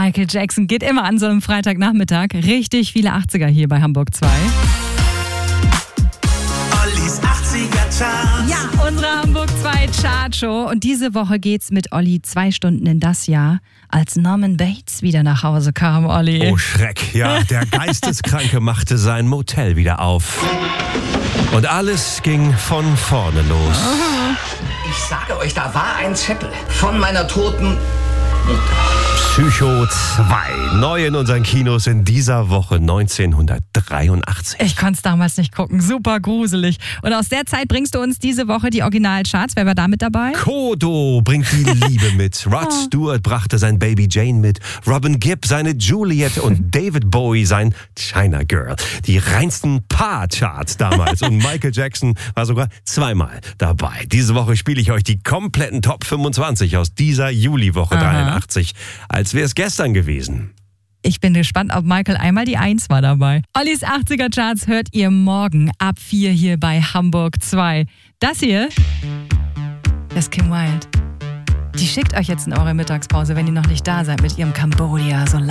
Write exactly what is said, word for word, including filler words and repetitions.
Michael Jackson geht immer an so einem Freitagnachmittag. Richtig viele achtziger hier bei Hamburg zwei. Ollis achtziger Charts. Ja, unsere Hamburg zwei Chartshow. Und diese Woche geht's mit Olli zwei Stunden in das Jahr, als Norman Bates wieder nach Hause kam, Olli. Oh Schreck, ja, der Geisteskranke machte sein Motel wieder auf. Und alles ging von vorne los. Ich sage euch, da war ein Zettel von meiner toten Mutter. Psycho zwei, neu in unseren Kinos in dieser Woche neunzehnhundertdreiundachtzig. Ich konnte es damals nicht gucken, super gruselig. Und aus der Zeit bringst du uns diese Woche die Originalcharts. Wer war da mit dabei? Kodo bringt die Liebe mit. Rod Stewart brachte sein Baby Jane mit. Robin Gibb seine Juliet und David Bowie sein China Girl. Die reinsten Paar-Charts damals. Und Michael Jackson war sogar zweimal dabei. Diese Woche spiele ich euch die kompletten Top fünfundzwanzig aus dieser Juliwoche dreiundachtzig. Als wäre es gestern gewesen. Ich bin gespannt, ob Michael einmal die Eins war dabei. Ollis achtziger Charts hört ihr morgen ab vier hier bei Hamburg zwei. Das hier ist Kim Wilde. Die schickt euch jetzt in eure Mittagspause, wenn ihr noch nicht da seid, mit ihrem Cambodia so